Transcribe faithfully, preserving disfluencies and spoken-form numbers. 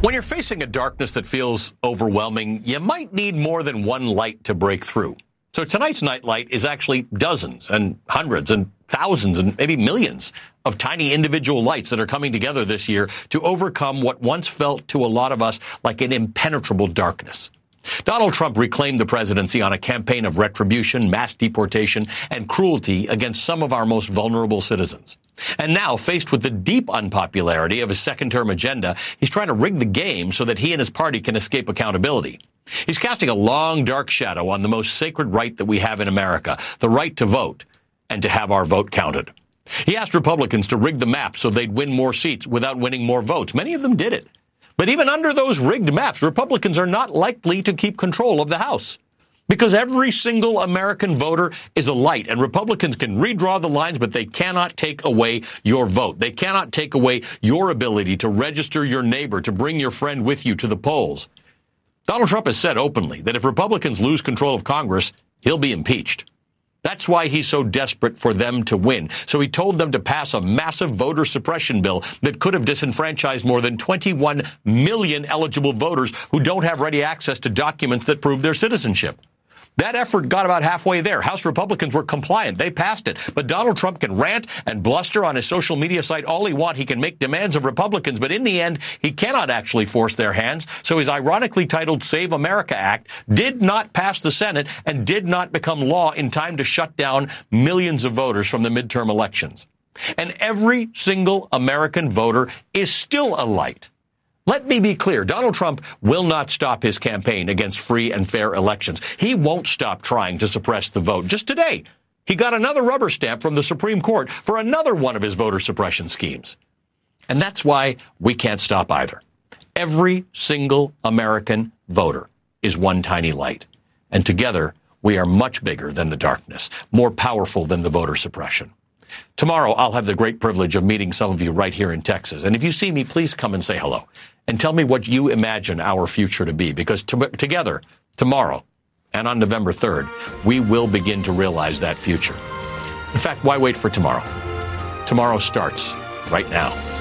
When you're facing a darkness that feels overwhelming, you might need more than one light to break through. So tonight's nightlight is actually dozens and hundreds and thousands and maybe millions of tiny individual lights that are coming together this year to overcome what once felt to a lot of us like an impenetrable darkness. Donald Trump reclaimed the presidency on a campaign of retribution, mass deportation, and cruelty against some of our most vulnerable citizens. And now, faced with the deep unpopularity of his second-term agenda, he's trying to rig the game so that he and his party can escape accountability. He's casting a long, dark shadow on the most sacred right that we have in America, the right to vote, and to have our vote counted. He asked Republicans to rig the map so they'd win more seats without winning more votes. Many of them did it. But even under those rigged maps, Republicans are not likely to keep control of the House. Because every single American voter is a light, and Republicans can redraw the lines, but they cannot take away your vote. They cannot take away your ability to register your neighbor, to bring your friend with you to the polls. Donald Trump has said openly that if Republicans lose control of Congress, he'll be impeached. That's why he's so desperate for them to win. So he told them to pass a massive voter suppression bill that could have disenfranchised more than twenty-one million eligible voters who don't have ready access to documents that prove their citizenship. That effort got about halfway there. House Republicans were compliant. They passed it. But Donald Trump can rant and bluster on his social media site all he wants. He can make demands of Republicans. But in the end, he cannot actually force their hands. So his ironically titled Save America Act did not pass the Senate and did not become law in time to shut down millions of voters from the midterm elections. And every single American voter is still a light. Let me be clear. Donald Trump will not stop his campaign against free and fair elections. He won't stop trying to suppress the vote. Just today, he got another rubber stamp from the Supreme Court for another one of his voter suppression schemes. And that's why we can't stop either. Every single American voter is one tiny light. And together, we are much bigger than the darkness, more powerful than the voter suppression. Tomorrow, I'll have the great privilege of meeting some of you right here in Texas. And if you see me, please come and say hello and tell me what you imagine our future to be, because to- together, tomorrow and on November third, we will begin to realize that future. In fact, why wait for tomorrow? Tomorrow starts right now.